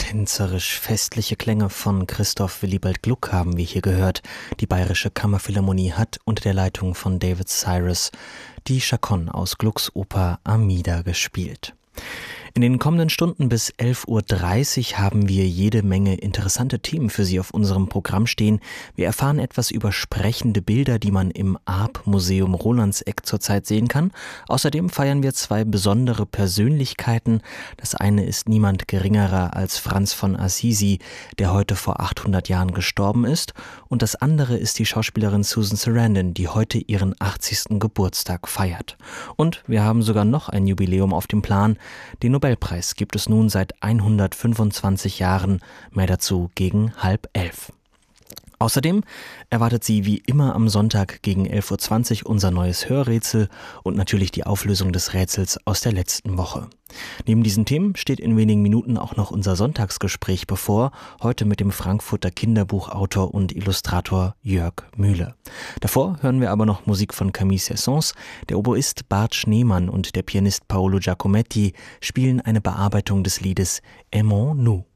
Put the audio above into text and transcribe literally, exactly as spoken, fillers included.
tänzerisch festliche Klänge von Christoph Willibald Gluck haben wir hier gehört. Die Bayerische Kammerphilharmonie hat unter der Leitung von David Cyrus die Chaconne aus Glucks Oper Armida gespielt. In den kommenden Stunden bis elf Uhr dreißig haben wir jede Menge interessante Themen für Sie auf unserem Programm stehen. Wir erfahren etwas über sprechende Bilder, die man im Arp-Museum Rolandseck zurzeit sehen kann. Außerdem feiern wir zwei besondere Persönlichkeiten. Das eine ist niemand geringerer als Franz von Assisi, der heute vor achthundert Jahren gestorben ist. Und das andere ist die Schauspielerin Susan Sarandon, die heute ihren achtzigsten Geburtstag feiert. Und wir haben sogar noch ein Jubiläum auf dem Plan. Den Nobelpreis gibt es nun seit hundertfünfundzwanzig Jahren, mehr dazu gegen halb elf. Außerdem erwartet Sie wie immer am Sonntag gegen elf Uhr zwanzig unser neues Hörrätsel und natürlich die Auflösung des Rätsels aus der letzten Woche. Neben diesen Themen steht in wenigen Minuten auch noch unser Sonntagsgespräch bevor, heute mit dem Frankfurter Kinderbuchautor und Illustrator Jörg Mühle. Davor hören wir aber noch Musik von Camille Saint-Saëns. Der Oboist Bart Schneemann und der Pianist Paolo Giacometti spielen eine Bearbeitung des Liedes Aimons-nous.